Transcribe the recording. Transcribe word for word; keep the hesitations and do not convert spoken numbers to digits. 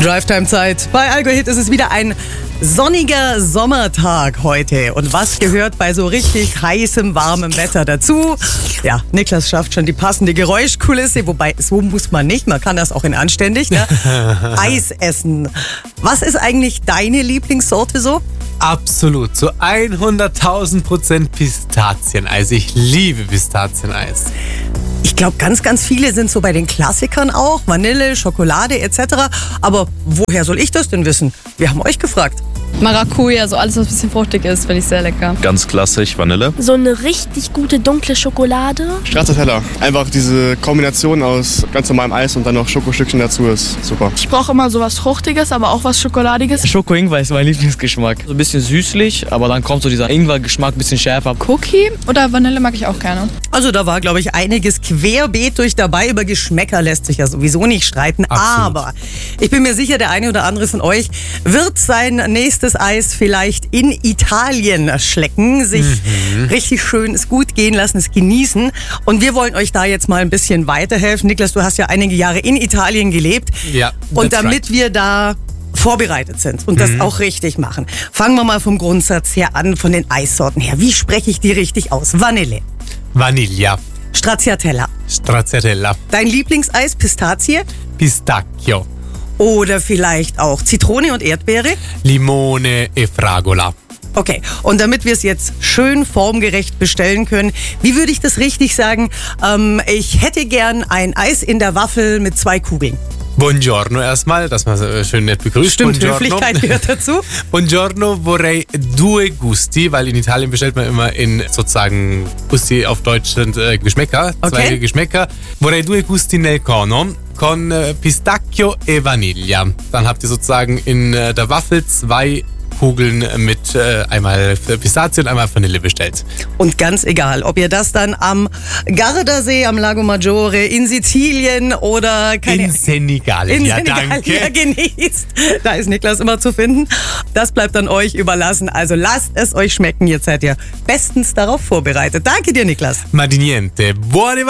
Drive-Time-Zeit. Bei Algo-Hit ist es wieder ein sonniger Sommertag heute. Und was gehört bei so richtig heißem, warmem Wetter dazu? Ja, Niklas schafft schon die passende Geräuschkulisse, wobei so muss man nicht, man kann das auch in anständig. Ne? Eis essen. Was ist eigentlich deine Lieblingssorte so? Absolut, zu hunderttausend Prozent Pistazieneis. Ich liebe Pistazieneis. Ich glaube, ganz, ganz viele sind so bei den Klassikern auch. Vanille, Schokolade et cetera. Aber woher soll ich das denn wissen? Wir haben euch gefragt. Maracuja, so alles, was ein bisschen fruchtig ist, finde ich sehr lecker. Ganz klassisch, Vanille. So eine richtig gute dunkle Schokolade. Stracciatella. Einfach diese Kombination aus ganz normalem Eis und dann noch Schokostückchen dazu ist super. Ich brauche immer so was Fruchtiges, aber auch was Schokoladiges. Schoko-Ingwer ist mein Lieblingsgeschmack. So ein bisschen süßlich, aber dann kommt so dieser Ingwer-Geschmack ein bisschen schärfer. Cookie oder Vanille mag ich auch gerne. Also da war, glaube ich, einiges querbeet durch dabei. Über Geschmäcker lässt sich ja sowieso nicht streiten. Absolut. Aber ich bin mir sicher, der eine oder andere von euch wird sein nächstes Eis vielleicht in Italien schlecken, sich mhm. richtig schön es gut gehen lassen, es genießen. Und wir wollen euch da jetzt mal ein bisschen weiterhelfen. Niklas, du hast ja einige Jahre in Italien gelebt. Ja, und damit right. wir da vorbereitet sind und das mhm. auch richtig machen, fangen wir mal vom Grundsatz her an, von den Eissorten her. Wie spreche ich die richtig aus? Vanille. Vanilla. Stracciatella. Stracciatella. Dein Lieblingseis, Pistazie? Pistacchio. Oder vielleicht auch Zitrone und Erdbeere? Limone e Fragola. Okay, und damit wir es jetzt schön formgerecht bestellen können, wie würde ich das richtig sagen? Ähm, ich hätte gern ein Eis in der Waffel mit zwei Kugeln. Buongiorno erstmal, dass man schön nett begrüßt. Stimmt, Buongiorno. Höflichkeit gehört dazu. Buongiorno vorrei due gusti, weil in Italien bestellt man immer in sozusagen Gusti auf Deutsch sind äh, Geschmäcker, Okay. zwei Geschmäcker. Vorrei due gusti nel cono con äh, Pistacchio e Vaniglia. Dann habt ihr sozusagen in äh, der Waffel zwei Kugeln mit äh, einmal Pistazie und einmal Vanille bestellt. Und ganz egal, ob ihr das dann am Gardasee, am Lago Maggiore, in Sizilien oder keine In Senegal. in ja, Senegal danke. hier genießt. Da ist Niklas immer zu finden. Das bleibt dann euch überlassen. Also lasst es euch schmecken. Jetzt seid ihr bestens darauf vorbereitet. Danke dir, Niklas. Ma di niente. Buone